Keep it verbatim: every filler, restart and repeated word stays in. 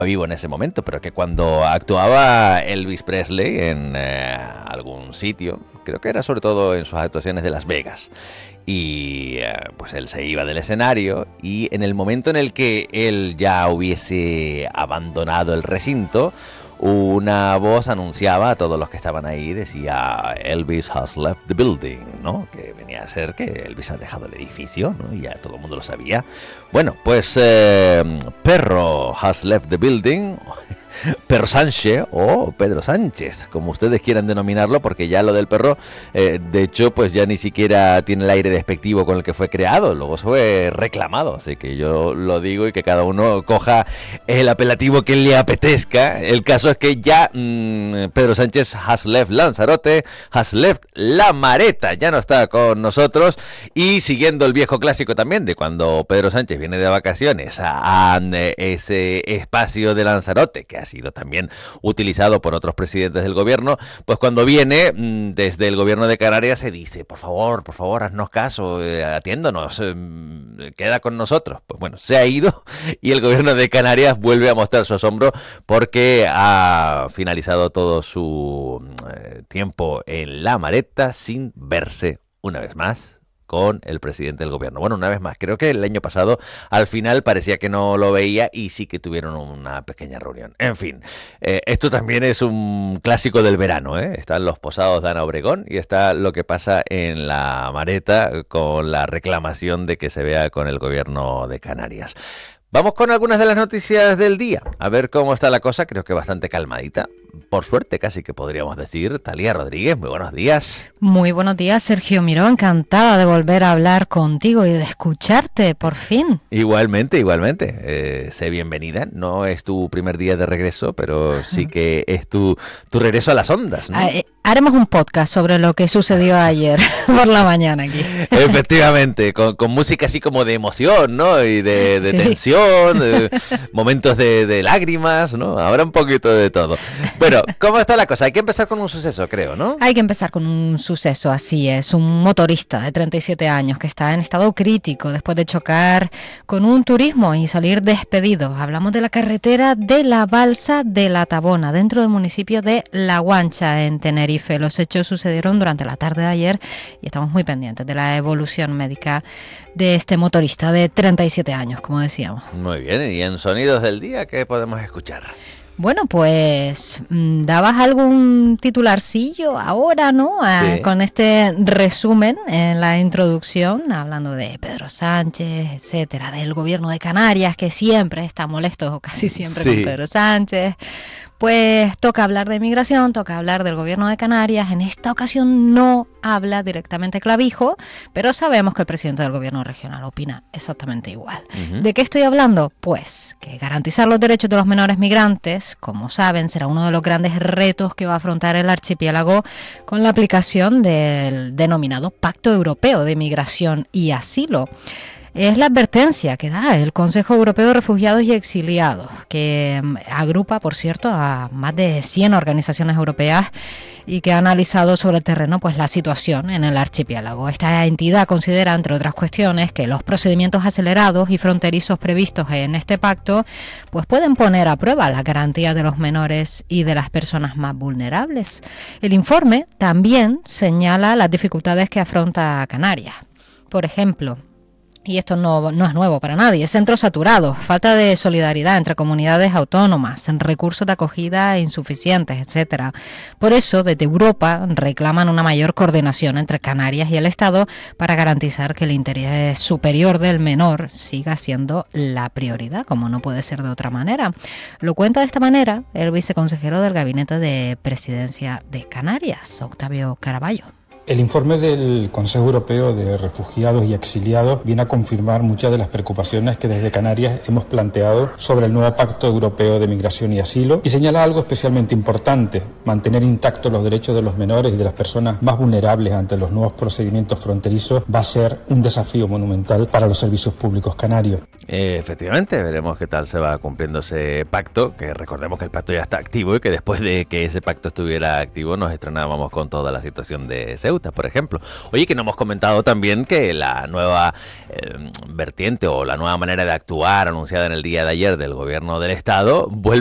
vivo en ese momento, pero que cuando actuaba Elvis Presley en eh, algún sitio, creo que era sobre todo en sus actuaciones de Las Vegas, y eh, pues él se iba del escenario y en el momento en el que él ya hubiese abandonado el recinto, una voz anunciaba a todos los que estaban ahí, decía Elvis has left the building, ¿no? Que venía a ser que Elvis ha dejado el edificio, ¿no? Y ya todo el mundo lo sabía. Bueno, pues eh, Perro has left the building, Perro Sánchez o Pedro Sánchez, como ustedes quieran denominarlo, porque ya lo del perro, eh, de hecho, pues ya ni siquiera tiene el aire despectivo con el que fue creado, luego se fue reclamado, así que yo lo digo y que cada uno coja el apelativo que le apetezca. El caso es que ya mmm, Pedro Sánchez has left Lanzarote, has left La Mareta, ya no está con nosotros, y siguiendo el viejo clásico también de cuando Pedro Sánchez viene de vacaciones a, a ese espacio de Lanzarote, que ha sido también utilizado por otros presidentes del gobierno, pues cuando viene mmm, desde el gobierno de Canarias se dice, por favor, por favor, haznos caso, eh, atiéndonos, eh, queda con nosotros. Pues bueno, se ha ido y el gobierno de Canarias vuelve a mostrar su asombro porque ha finalizado todo su eh, tiempo en La Mareta sin verse una vez más con el presidente del gobierno. Bueno, una vez más, creo que el año pasado al final parecía que no lo veía y sí que tuvieron una pequeña reunión. En fin, eh, esto también es un clásico del verano, ¿eh? Están los posados de Ana Obregón y está lo que pasa en La Mareta con la reclamación de que se vea con el gobierno de Canarias. Vamos con algunas de las noticias del día, a ver cómo está la cosa, creo que bastante calmadita. Por suerte, casi que podríamos decir. Talía Rodríguez, muy buenos días. Muy buenos días, Sergio Miró, encantada de volver a hablar contigo y de escucharte, por fin. Igualmente, igualmente. Eh, sé bienvenida. No es tu primer día de regreso, pero sí que es tu, tu regreso a las ondas, ¿no? Eh, haremos un podcast sobre lo que sucedió ayer por la mañana aquí. Efectivamente, con, con música así como de emoción, ¿no? Y de, de sí. tensión, de, momentos de, de lágrimas, ¿no? Habrá un poquito de todo. Bueno, ¿cómo está la cosa? Hay que empezar con un suceso, creo, ¿no? Hay que empezar con un suceso, así es. Un motorista de treinta y siete años que está en estado crítico después de chocar con un turismo y salir despedido. Hablamos de la carretera de la Balsa de la Tabona, dentro del municipio de La Guancha, en Tenerife. Los hechos sucedieron durante la tarde de ayer y estamos muy pendientes de la evolución médica de este motorista de treinta y siete años, como decíamos. Muy bien, y en Sonidos del Día, ¿qué podemos escuchar? Bueno, pues dabas algún titularcillo ahora, ¿no? Sí. Con este resumen en la introducción, hablando de Pedro Sánchez, etcétera, del gobierno de Canarias, que siempre está molesto, o casi siempre, sí. con Pedro Sánchez. Pues toca hablar de migración, toca hablar del gobierno de Canarias. En esta ocasión no habla directamente Clavijo, pero sabemos que el presidente del gobierno regional opina exactamente igual. Uh-huh. ¿De qué estoy hablando? Pues que garantizar los derechos de los menores migrantes, como saben, será uno de los grandes retos que va a afrontar el archipiélago con la aplicación del denominado Pacto Europeo de Migración y Asilo. Es la advertencia que da el Consejo Europeo de Refugiados y Exiliados, que agrupa, por cierto, a más de cien organizaciones europeas y que ha analizado sobre el terreno pues la situación en el archipiélago. Esta entidad considera, entre otras cuestiones, que los procedimientos acelerados y fronterizos previstos en este pacto pues pueden poner a prueba la garantía de los menores y de las personas más vulnerables. El informe también señala las dificultades que afronta Canarias. Por ejemplo, y esto no, no es nuevo para nadie, centros saturados, falta de solidaridad entre comunidades autónomas, recursos de acogida insuficientes, etcétera. Por eso, desde Europa reclaman una mayor coordinación entre Canarias y el Estado para garantizar que el interés superior del menor siga siendo la prioridad, como no puede ser de otra manera. Lo cuenta de esta manera el viceconsejero del Gabinete de Presidencia de Canarias, Octavio Caraballo. El informe del Consejo Europeo de Refugiados y Exiliados viene a confirmar muchas de las preocupaciones que desde Canarias hemos planteado sobre el nuevo Pacto Europeo de Migración y Asilo y señala algo especialmente importante: mantener intactos los derechos de los menores y de las personas más vulnerables ante los nuevos procedimientos fronterizos va a ser un desafío monumental para los servicios públicos canarios. Eh, efectivamente, veremos qué tal se va cumpliendo ese pacto, que recordemos que el pacto ya está activo y que después de que ese pacto estuviera activo nos estrenábamos con toda la situación de Ceuta. Ceuta, por ejemplo. Oye, que no hemos comentado también que la nueva eh, vertiente o la nueva manera de actuar anunciada en el día de ayer del gobierno del Estado vuelve